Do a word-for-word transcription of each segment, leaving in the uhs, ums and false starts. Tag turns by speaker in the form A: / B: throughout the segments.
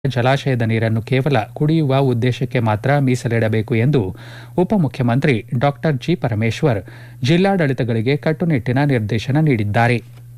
A: ಜಲಾಶಯದ ನೀರನ್ನು ಕೇವಲ ಕುಡಿಯುವ ಉದ್ದೇಶಕ್ಕೆ ಮಾತ್ರ ಮೀಸಲಿಡಬೇಕು ಎಂದು ಉಪಮುಖ್ಯಮಂತ್ರಿ ಡಾಕ್ಟರ್ ಜಿ ಪರಮೇಶ್ವರ್ ಜಿಲ್ಲಾಡಳಿತಗಳಿಗೆ ಕಟ್ಟುನಿಟ್ಟಿನ ನಿರ್ದೇಶನ ನೀಡಿದ್ದಾರೆ.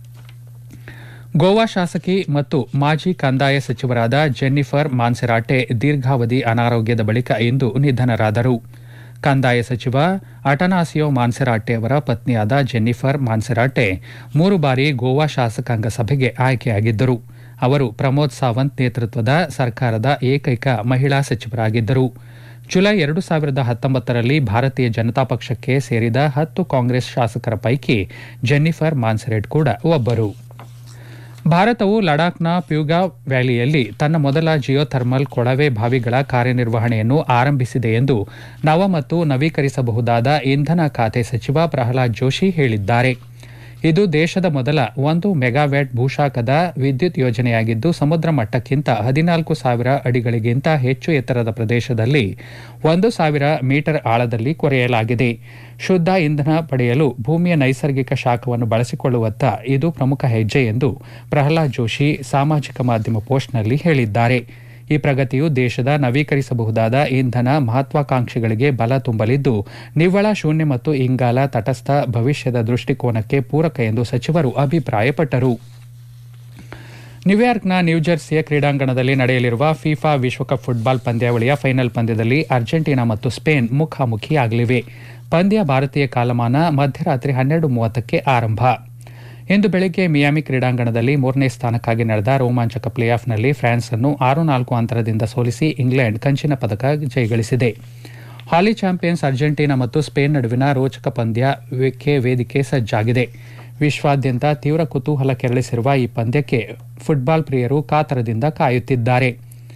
A: ಗೋವಾ ಶಾಸಕಿ ಮತ್ತು ಮಾಜಿ ಕಂದಾಯ ಸಚಿವರಾದ ಜೆನ್ನಿಫರ್ ಮಾನ್ಸೆರಾಟೆ ದೀರ್ಘಾವಧಿ ಅನಾರೋಗ್ಯದ ಬಳಿಕ ಇಂದು ನಿಧನರಾದರು. ಕಂದಾಯ ಸಚಿವ ಅಟನಾಸಿಯೋ ಮಾನ್ಸೆರಾಟೆ ಅವರ ಪತ್ನಿಯಾದ ಜೆನ್ನಿಫರ್ ಮಾನ್ಸೆರಾಟೆ ಮೂರು ಬಾರಿ ಗೋವಾ ಶಾಸಕಾಂಗ ಸಭೆಗೆ ಆಯ್ಕೆಯಾಗಿದ್ದರು. ಅವರು ಪ್ರಮೋದ್ ಸಾವಂತ್ ನೇತೃತ್ವದ ಸರ್ಕಾರದ ಏಕೈಕ ಮಹಿಳಾ ಸಚಿವರಾಗಿದ್ದರು. ಜುಲೈ ಎರಡು ಸಾವಿರದ ಹತ್ತೊಂಬತ್ತರಲ್ಲಿ ಭಾರತೀಯ ಜನತಾ ಪಕ್ಷಕ್ಕೆ ಸೇರಿದ ಹತ್ತು ಕಾಂಗ್ರೆಸ್ ಶಾಸಕರ ಪೈಕಿ ಜೆನ್ನಿಫರ್ ಮಾನ್ಸೆರಾಟೆ ಕೂಡ ಒಬ್ಬರು. ಭಾರತವು ಲಡಾಖ್ನ ಪ್ಯೂಗಾ ವ್ಯಾಲಿಯಲ್ಲಿ ತನ್ನ ಮೊದಲ ಜಿಯೋಥರ್ಮಲ್ ಕೊಳವೆ ಬಾವಿಗಳ ಕಾರ್ಯನಿರ್ವಹಣೆಯನ್ನು ಆರಂಭಿಸಿದೆ ಎಂದು ನವ ಮತ್ತು ನವೀಕರಿಸಬಹುದಾದ ಇಂಧನ ಖಾತೆ ಸಚಿವ ಪ್ರಹ್ಲಾದ್ ಜೋಶಿ ಹೇಳಿದ್ದಾರೆ. ಇದು ದೇಶದ ಮೊದಲ ಒಂದು ಮೆಗಾವ್ಯಾಟ್ ಭೂಶಾಖದ ವಿದ್ಯುತ್ ಯೋಜನೆಯಾಗಿದ್ದು ಸಮುದ್ರ ಮಟ್ಟಕ್ಕಿಂತ ಹದಿನಾಲ್ಕು ಸಾವಿರ ಅಡಿಗಳಿಗಿಂತ ಹೆಚ್ಚು ಎತ್ತರದ ಪ್ರದೇಶದಲ್ಲಿ ಒಂದು ಸಾವಿರ ಮೀಟರ್ ಆಳದಲ್ಲಿ ಕೊರೆಯಲಾಗಿದೆ. ಶುದ್ಧ ಇಂಧನ ಪಡೆಯಲು ಭೂಮಿಯ ನೈಸರ್ಗಿಕ ಶಾಖವನ್ನು ಬಳಸಿಕೊಳ್ಳುವತ್ತ ಇದು ಪ್ರಮುಖ ಹೆಜ್ಜೆ ಎಂದು ಪ್ರಹ್ಲಾದ್ ಜೋಶಿ ಸಾಮಾಜಿಕ ಮಾಧ್ಯಮ ಪೋಸ್ಟ್ನಲ್ಲಿ ಹೇಳಿದ್ದಾರೆ. ಈ ಪ್ರಗತಿಯು ದೇಶದ ನವೀಕರಿಸಬಹುದಾದ ಇಂಧನ ಮಹತ್ವಾಕಾಂಕ್ಷೆಗಳಿಗೆ ಬಲ ತುಂಬಲಿದ್ದು ನಿವ್ವಳ ಶೂನ್ಯ ಮತ್ತು ಇಂಗಾಲ ತಟಸ್ಥ ಭವಿಷ್ಯದ ದೃಷ್ಟಿಕೋನಕ್ಕೆ ಪೂರಕ ಎಂದು ಸಚಿವರು ಅಭಿಪ್ರಾಯಪಟ್ಟರು. ನ್ಯೂಯಾರ್ಕ್ನ ನ್ಯೂಜೆರ್ಸಿಯ ಕ್ರೀಡಾಂಗಣದಲ್ಲಿ ನಡೆಯಲಿರುವ ಫಿಫಾ ವಿಶ್ವಕಪ್ ಫುಟ್ಬಾಲ್ ಪಂದ್ಯಾವಳಿಯ ಫೈನಲ್ ಪಂದ್ಯದಲ್ಲಿ ಅರ್ಜೆಂಟೀನಾ ಮತ್ತು ಸ್ಪೇನ್ ಮುಖಾಮುಖಿಯಾಗಲಿವೆ. ಪಂದ್ಯ ಭಾರತೀಯ ಕಾಲಮಾನ ಮಧ್ಯರಾತ್ರಿ ಹನ್ನೆರಡು ಮೂವತ್ತಕ್ಕೆ ಆರಂಭ. ಇಂದು ಬೆಳಗ್ಗೆ ಮಿಯಾಮಿ ಕ್ರೀಡಾಂಗಣದಲ್ಲಿ ಮೂರನೇ ಸ್ಥಾನಕ್ಕಾಗಿ ನಡೆದ ರೋಮಾಂಚಕ ಪ್ಲೇ ಆಫ್ನಲ್ಲಿ ಫ್ರಾನ್ಸ್ ಅನ್ನು ಆರು ನಾಲ್ಕು ಅಂತರದಿಂದ ಸೋಲಿಸಿ ಇಂಗ್ಲೆಂಡ್ ಕಂಚಿನ ಪದಕ ಜಯಗಳಿಸಿದೆ. ಹಾಲಿ ಚಾಂಪಿಯನ್ಸ್ ಅರ್ಜೆಂಟೀನಾ ಮತ್ತು ಸ್ಪೇನ್ ನಡುವಿನ ರೋಚಕ ಪಂದ್ಯಕ್ಕೆ ವೇದಿಕೆ ಸಜ್ಜಾಗಿದೆ. ವಿಶ್ವಾದ್ಯಂತ ತೀವ್ರ ಕುತೂಹಲ ಕೆರಳಿಸಿರುವ ಈ ಪಂದ್ಯಕ್ಕೆ ಫುಟ್ಬಾಲ್ ಪ್ರಿಯರು ಕಾತರದಿಂದ ಕಾಯುತ್ತಿದ್ದಾರೆ.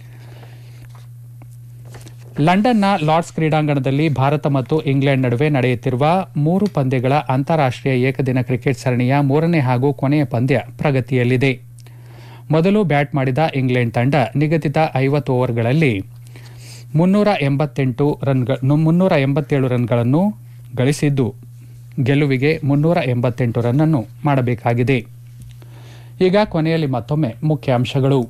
A: ಲಂಡನ್ನ ಲಾರ್ಡ್ಸ್ ಕ್ರೀಡಾಂಗಣದಲ್ಲಿ ಭಾರತ ಮತ್ತು ಇಂಗ್ಲೆಂಡ್ ನಡುವೆ ನಡೆಯುತ್ತಿರುವ ಮೂರು ಪಂದ್ಯಗಳ ಅಂತಾರಾಷ್ಟೀಯ ಏಕದಿನ ಕ್ರಿಕೆಟ್ ಸರಣಿಯ ಮೂರನೇ ಹಾಗೂ ಕೊನೆಯ ಪಂದ್ಯ ಪ್ರಗತಿಯಲ್ಲಿದೆ. ಮೊದಲು ಬ್ಯಾಟ್ ಮಾಡಿದ ಇಂಗ್ಲೆಂಡ್ ತಂಡ ನಿಗದಿತ ಐವತ್ತು ಓವರ್ಗಳಲ್ಲಿ ಮುನ್ನೂರ ಎಂಬತ್ತೆಂಟು ಮುನ್ನೂರ ಎಂಬತ್ತೇಳು ರನ್ಗಳನ್ನು ಗಳಿಸಿದ್ದು ಗೆಲುವಿಗೆ ಮುನ್ನೂರ ಎಂಬತ್ತೆಂಟು ರನ್ ಅನ್ನು ಮಾಡಬೇಕಾಗಿದೆ. ಈಗ ಕೊನೆಯಲ್ಲಿ ಮತ್ತೊಮ್ಮೆ ಮುಖ್ಯಾಂಶಗಳು.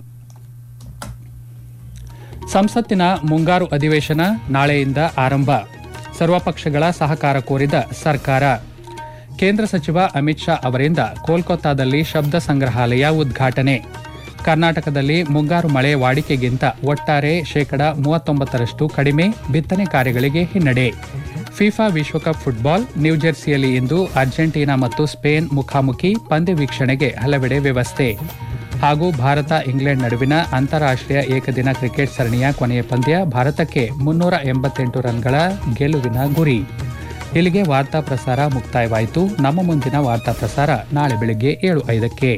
A: ಸಂಸತ್ತಿನ ಮುಂಗಾರು ಅಧಿವೇಶನ ನಾಳೆಯಿಂದ ಆರಂಭ. ಸರ್ವಪಕ್ಷಗಳ ಸಹಕಾರ ಕೋರಿದ ಸರ್ಕಾರ. ಕೇಂದ್ರ ಸಚಿವ ಅಮಿತ್ ಶಾ ಅವರಿಂದ ಕೋಲ್ಕತ್ತಾದಲ್ಲಿ ಶಬ್ದ ಸಂಗ್ರಹಾಲಯ ಉದ್ಘಾಟನೆ. ಕರ್ನಾಟಕದಲ್ಲಿ ಮುಂಗಾರು ಮಳೆ ವಾಡಿಕೆಗಿಂತ ಒಟ್ಟಾರೆ ಶೇಕಡ ಮೂವತ್ತೊಂಬತ್ತರಷ್ಟು ಕಡಿಮೆ, ಬಿತ್ತನೆ ಕಾರ್ಯಗಳಿಗೆ ಹಿನ್ನಡೆ. ಫಿಫಾ ವಿಶ್ವಕಪ್ ಫುಟ್ಬಾಲ್ ನ್ಯೂಜೆರ್ಸಿಯಲ್ಲಿ ಇಂದು ಅರ್ಜೆಂಟೀನಾ ಮತ್ತು ಸ್ಪೇನ್ ಮುಖಾಮುಖಿ, ಪಂದ್ಯ ವೀಕ್ಷಣೆಗೆ ಹಲವೆಡೆ ವ್ಯವಸ್ಥೆ. ಹಾಗೂ ಭಾರತ ಇಂಗ್ಲೆಂಡ್ ನಡುವಿನ ಅಂತಾರಾಷ್ಟೀಯ ಏಕದಿನ ಕ್ರಿಕೆಟ್ ಸರಣಿಯ ಕೊನೆಯ ಪಂದ್ಯ, ಭಾರತಕ್ಕೆ ಮುನ್ನೂರ ಎಂಬತ್ತೆಂಟು ರನ್ಗಳ ಗೆಲುವಿನ ಗುರಿ. ಇಲ್ಲಿಗೆ ವಾರ್ತಾ ಪ್ರಸಾರ ಮುಕ್ತಾಯವಾಯಿತು. ನಮ್ಮ ಮುಂದಿನ ವಾರ್ತಾ ಪ್ರಸಾರ ನಾಳೆ ಬೆಳಗ್ಗೆ ಏಳು ಐದಕ್ಕೆ.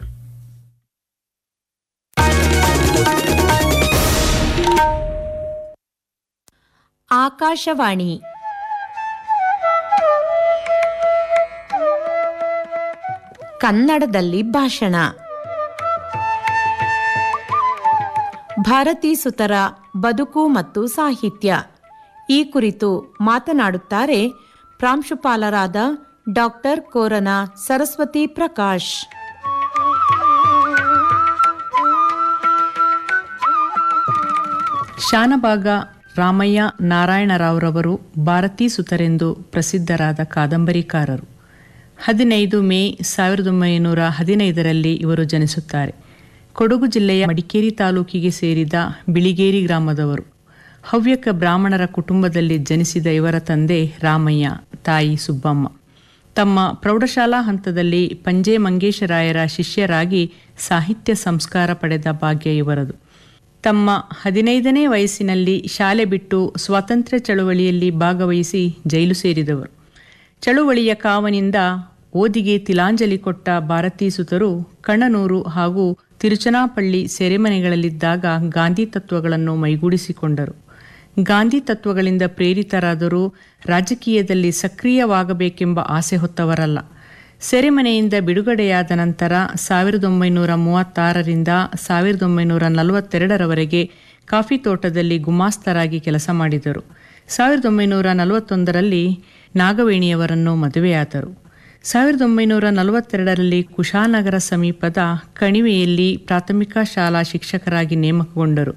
B: ಆಕಾಶವಾಣಿ ಕನ್ನಡದಲ್ಲಿ ಭಾಷಣ. ಭಾರತೀ ಸುತರ ಬದುಕು ಮತ್ತು ಸಾಹಿತ್ಯ ಈ ಕುರಿತು ಮಾತನಾಡುತ್ತಾರೆ ಪ್ರಾಂಶುಪಾಲರಾದ ಡಾಕ್ಟರ್ ಕೋರನ ಸರಸ್ವತಿ ಪ್ರಕಾಶ್.
C: ಶಾನಭಾಗ ರಾಮಯ್ಯ ನಾರಾಯಣರಾವ್ರವರು ಭಾರತೀ ಸುತರೆಂದು ಪ್ರಸಿದ್ಧರಾದ ಕಾದಂಬರಿಕಾರರು. ಹದಿನೈದು ಮೇ ಸಾವಿರದ ಒಂಬೈನೂರ ಹದಿನೈದರಲ್ಲಿ ಇವರು ಜನಿಸುತ್ತಾರೆ. ಕೊಡಗು ಜಿಲ್ಲೆಯ ಮಡಿಕೇರಿ ತಾಲೂಕಿಗೆ ಸೇರಿದ ಬಿಳಿಗೇರಿ ಗ್ರಾಮದವರು. ಹವ್ಯಕ ಬ್ರಾಹ್ಮಣರ ಕುಟುಂಬದಲ್ಲಿ ಜನಿಸಿದ ಇವರ ತಂದೆ ರಾಮಯ್ಯ, ತಾಯಿ ಸುಬ್ಬಮ್ಮ. ತಮ್ಮ ಪ್ರೌಢಶಾಲಾ ಹಂತದಲ್ಲಿ ಪಂಜೆ ಮಂಗೇಶರಾಯರ ಶಿಷ್ಯರಾಗಿ ಸಾಹಿತ್ಯ ಸಂಸ್ಕಾರ ಪಡೆದ ಭಾಗ್ಯ ಇವರದು. ತಮ್ಮ ಹದಿನೈದನೇ ವಯಸ್ಸಿನಲ್ಲಿ ಶಾಲೆ ಬಿಟ್ಟು ಸ್ವಾತಂತ್ರ್ಯ ಚಳುವಳಿಯಲ್ಲಿ ಭಾಗವಹಿಸಿ ಜೈಲು ಸೇರಿದವರು. ಚಳುವಳಿಯ ಕಾವನಿಂದ ಓದಿಗೆ ತಿಲಾಂಜಲಿ ಕೊಟ್ಟ ಭಾರತೀ ಸುತರು ಕಣ್ಣನೂರು ಹಾಗೂ ತಿರುಚನಾಪಳ್ಳಿ ಸೆರೆಮನೆಗಳಲ್ಲಿದ್ದಾಗ ಗಾಂಧಿ ತತ್ವಗಳನ್ನು ಮೈಗೂಡಿಸಿಕೊಂಡರು. ಗಾಂಧಿ ತತ್ವಗಳಿಂದ ಪ್ರೇರಿತರಾದರೂ ರಾಜಕೀಯದಲ್ಲಿ ಸಕ್ರಿಯವಾಗಬೇಕೆಂಬ ಆಸೆ ಹೊತ್ತವರಲ್ಲ. ಸೆರೆಮನೆಯಿಂದ ಬಿಡುಗಡೆಯಾದ ನಂತರ ಸಾವಿರದ ಒಂಬೈನೂರ ಮೂವತ್ತಾರರಿಂದ ಸಾವಿರದ ಒಂಬೈನೂರ ನಲವತ್ತೆರಡರವರೆಗೆ ಕಾಫಿ ತೋಟದಲ್ಲಿ ಗುಮಾಸ್ತರಾಗಿ ಕೆಲಸ ಮಾಡಿದರು. ಸಾವಿರದ ಒಂಬೈನೂರ ನಲವತ್ತೊಂದರಲ್ಲಿ ನಾಗವೇಣಿಯವರನ್ನು ಮದುವೆಯಾದರು. ಸಾವಿರದ ಒಂಬೈನೂರ ನಲವತ್ತೆರಡರಲ್ಲಿ ಕುಶಾನಗರ ಸಮೀಪದ ಕಣಿವೆಯಲ್ಲಿ ಪ್ರಾಥಮಿಕ ಶಾಲಾ ಶಿಕ್ಷಕರಾಗಿ ನೇಮಕಗೊಂಡರು.